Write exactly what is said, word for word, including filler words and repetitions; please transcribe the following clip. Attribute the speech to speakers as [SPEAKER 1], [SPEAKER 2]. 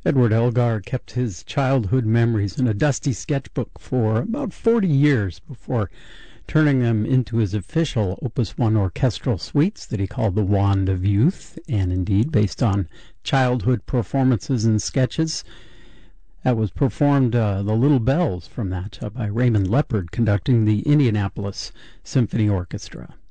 [SPEAKER 1] Edward Elgar kept his childhood memories in a dusty sketchbook for about forty years before turning them into his official Opus One orchestral suites that he called the Wand of Youth, and indeed based on childhood performances and sketches. That was performed, uh, the Little Bells from that, uh, by Raymond Leopard conducting the Indianapolis Symphony Orchestra.